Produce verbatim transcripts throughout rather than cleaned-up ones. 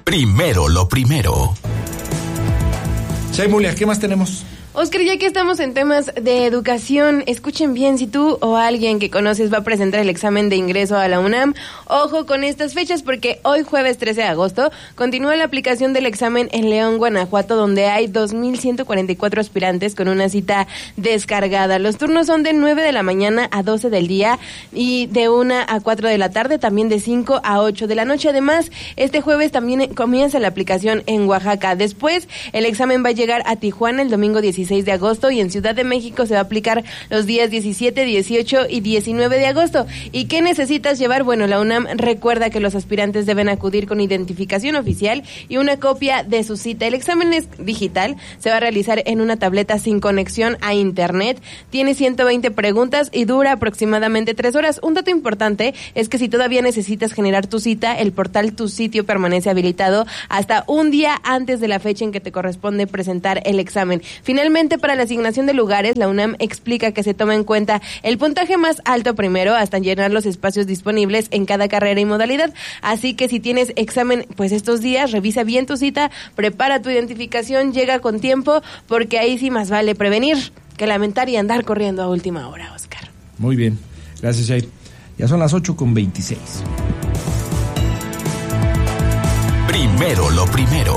Primero lo primero. Shaimulia, ¿qué más tenemos? Oscar, ya que estamos en temas de educación, escuchen bien, si tú o alguien que conoces va a presentar el examen de ingreso a la UNAM, ojo con estas fechas porque hoy jueves trece de agosto continúa la aplicación del examen en León, Guanajuato, donde hay dos mil ciento cuarenta y cuatro aspirantes con una cita descargada. Los turnos son de nueve de la mañana a doce del día y de una a cuatro de la tarde, también de cinco a ocho de la noche. Además, este jueves también comienza la aplicación en Oaxaca. Después, el examen va a llegar a Tijuana el domingo dieciséis de agosto y en Ciudad de México se va a aplicar los días diecisiete, dieciocho y diecinueve de agosto. ¿Y qué necesitas llevar? Bueno, la UNAM recuerda que los aspirantes deben acudir con identificación oficial y una copia de su cita. El examen es digital, se va a realizar en una tableta sin conexión a internet, tiene ciento veinte preguntas y dura aproximadamente tres horas. Un dato importante es que si todavía necesitas generar tu cita, el portal Tu Sitio permanece habilitado hasta un día antes de la fecha en que te corresponde presentar el examen. Finalmente, para la asignación de lugares, la UNAM explica que se toma en cuenta el puntaje más alto primero hasta llenar los espacios disponibles en cada carrera y modalidad. Así que si tienes examen pues estos días, revisa bien tu cita, prepara tu identificación, llega con tiempo, porque ahí sí más vale prevenir que lamentar y andar corriendo a última hora, Oscar. Muy bien, gracias, Jair. Ya son las ocho con veintiséis. Primero lo primero.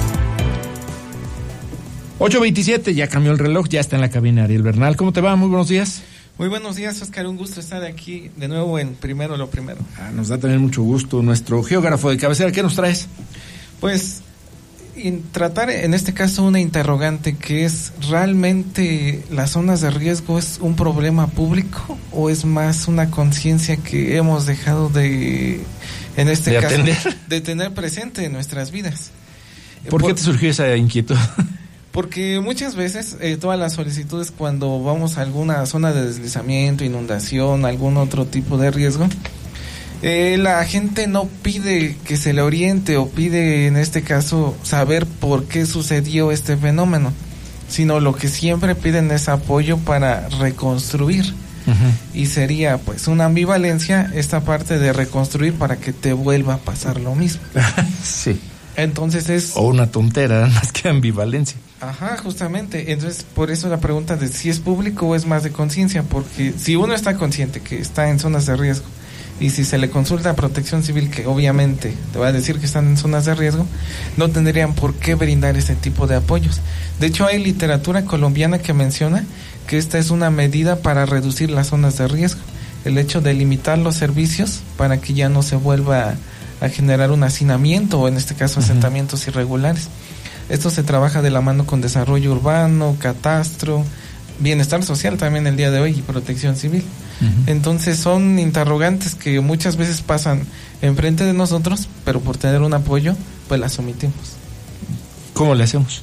ocho veintisiete, ya cambió el reloj, ya está en la cabina Ariel Bernal. ¿Cómo te va? Muy buenos días. Muy buenos días, Oscar. Un gusto estar aquí de nuevo en Primero lo Primero. Ah, nos da también mucho gusto. Nuestro geógrafo de cabecera, ¿qué nos traes? Pues, in, tratar en este caso una interrogante que es, ¿realmente las zonas de riesgo es un problema público o es más una conciencia que hemos dejado de, en este ¿De caso, atender? de tener presente en nuestras vidas? ¿Por, Por qué te surgió esa inquietud? Porque muchas veces eh, todas las solicitudes cuando vamos a alguna zona de deslizamiento, inundación, algún otro tipo de riesgo, eh, la gente no pide que se le oriente o pide en este caso saber por qué sucedió este fenómeno, sino lo que siempre piden es apoyo para reconstruir. Uh-huh. Y sería pues una ambivalencia esta parte de reconstruir para que te vuelva a pasar lo mismo. Sí. Entonces es... O una tontera, más que ambivalencia. Ajá, justamente. Entonces, por eso la pregunta de si es público o es más de conciencia, porque si uno está consciente que está en zonas de riesgo y si se le consulta a Protección Civil, que obviamente te va a decir que están en zonas de riesgo, no tendrían por qué brindar este tipo de apoyos. De hecho, hay literatura colombiana que menciona que esta es una medida para reducir las zonas de riesgo, el hecho de limitar los servicios para que ya no se vuelva a, a generar un hacinamiento o en este caso asentamientos uh-huh. irregulares. Esto se trabaja de la mano con desarrollo urbano, catastro, bienestar social también el día de hoy y Protección Civil. Uh-huh. Entonces son interrogantes que muchas veces pasan enfrente de nosotros, pero por tener un apoyo, pues las omitimos. ¿Cómo le hacemos?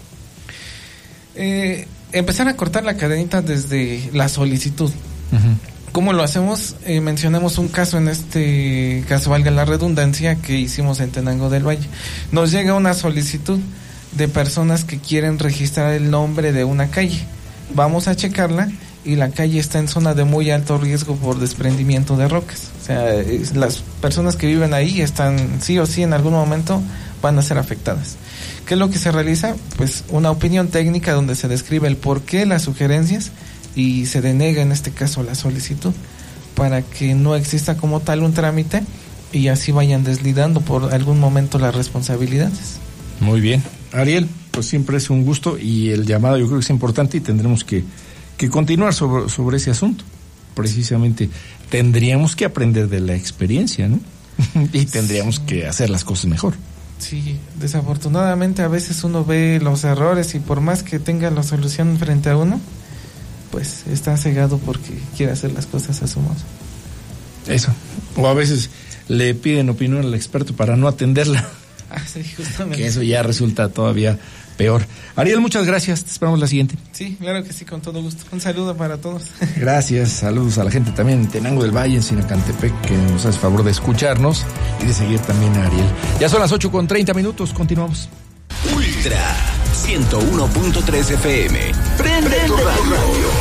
Eh, empezar a cortar la cadenita desde la solicitud. Uh-huh. ¿Cómo lo hacemos? Eh, mencionemos un caso, en este caso valga la redundancia, que hicimos en Tenango del Valle. Nos llega una solicitud de personas que quieren registrar el nombre de una calle. Vamos a checarla y la calle está en zona de muy alto riesgo por desprendimiento de rocas. O sea, es, las personas que viven ahí están sí o sí en algún momento van a ser afectadas. ¿Qué es lo que se realiza? Pues una opinión técnica donde se describe el porqué, las sugerencias y se denega en este caso la solicitud para que no exista como tal un trámite y así vayan deslindando por algún momento las responsabilidades. Muy bien. Ariel, pues siempre es un gusto y el llamado yo creo que es importante y tendremos que, que continuar sobre, sobre ese asunto. Precisamente tendríamos que aprender de la experiencia, ¿no? Y tendríamos sí. que hacer las cosas mejor. Sí, desafortunadamente a veces uno ve los errores y por más que tenga la solución frente a uno, pues está cegado porque quiere hacer las cosas a su modo. Eso. O a veces le piden opinión al experto para no atenderla. Ah, sí, justamente. Que eso ya resulta todavía peor. Ariel, muchas gracias. Te esperamos la siguiente. Sí, claro que sí, con todo gusto. Un saludo para todos. Gracias. Saludos a la gente también en Tenango del Valle, en Sinacantepec, que nos hace favor de escucharnos y de seguir también a Ariel. Ya son las ocho con treinta minutos. Continuamos. Ultra ciento uno punto tres F M. Prende tu radio.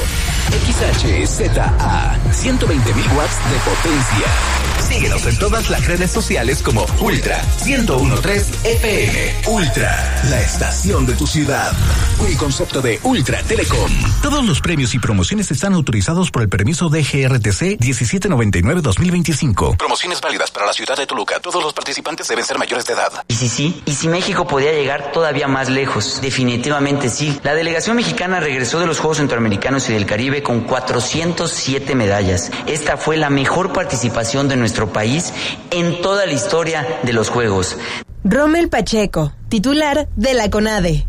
X H Z A, ciento veinte mil watts de potencia. Síguenos en todas las redes sociales como Ultra ciento trece F M. Ultra, la estación de tu ciudad. Un concepto de Ultra Telecom. Todos los premios y promociones están autorizados por el permiso D G R T C diecisiete noventa y nueve guión dos mil veinticinco. Promociones válidas para la ciudad de Toluca. Todos los participantes deben ser mayores de edad. Y sí, sí, y si México podía llegar todavía más lejos. Definitivamente sí. La delegación mexicana regresó de los Juegos Centroamericanos y del Caribe con cuatrocientas siete medallas. Esta fue la mejor participación de nuestro país en toda la historia de los Juegos. Rommel Pacheco, titular de la CONADE.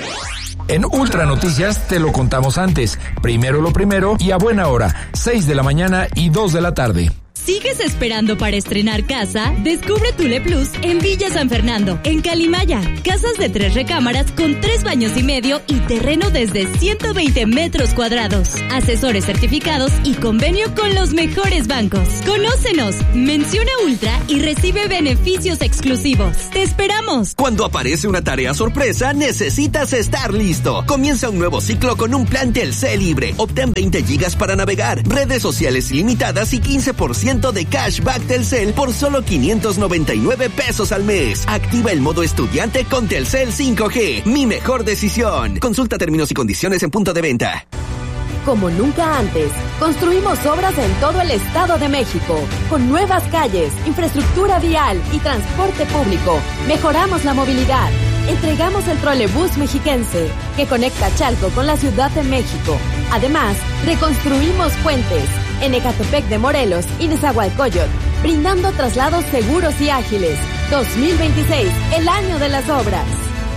En Ultra Noticias te lo contamos antes. Primero lo primero y a buena hora, seis de la mañana y dos de la tarde. ¿Sigues esperando para estrenar casa? Descubre Tule Plus en Villa San Fernando, en Calimaya. Casas de tres recámaras con tres baños y medio y terreno desde ciento veinte metros cuadrados. Asesores certificados y convenio con los mejores bancos. Conócenos, menciona Ultra y recibe beneficios exclusivos. ¡Te esperamos! Cuando aparece una tarea sorpresa, necesitas estar listo. Comienza un nuevo ciclo con un plan Telcel libre. Obtén veinte gigas para navegar, redes sociales ilimitadas y quince por ciento de cashback Telcel por solo quinientos noventa y nueve pesos al mes. Activa el modo estudiante con Telcel cinco G. Mi mejor decisión. Consulta términos y condiciones en punto de venta. Como nunca antes, construimos obras en todo el Estado de México, con nuevas calles, infraestructura vial y transporte público. Mejoramos la movilidad. Entregamos el trolebús mexiquense, que conecta Chalco con la Ciudad de México. Además, reconstruimos puentes en Ecatepec de Morelos y Nezahualcóyotl, brindando traslados seguros y ágiles. dos mil veintiséis, el año de las obras.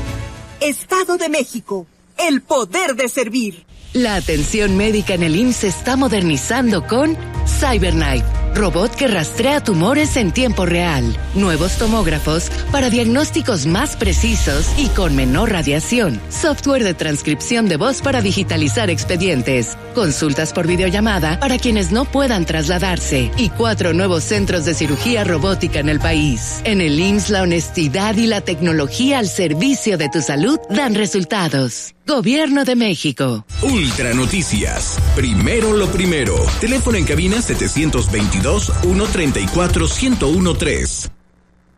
Estado de México, el poder de servir. La atención médica en el I M S S se está modernizando con CyberKnife, robot que rastrea tumores en tiempo real. Nuevos tomógrafos para diagnósticos más precisos y con menor radiación. Software de transcripción de voz para digitalizar expedientes. Consultas por videollamada para quienes no puedan trasladarse. Y cuatro nuevos centros de cirugía robótica en el país. En el I M S S la honestidad y la tecnología al servicio de tu salud dan resultados. Gobierno de México. Ultra Noticias. Primero lo primero. Teléfono en cabina setecientos veintidós, ciento treinta y cuatro, ciento trece.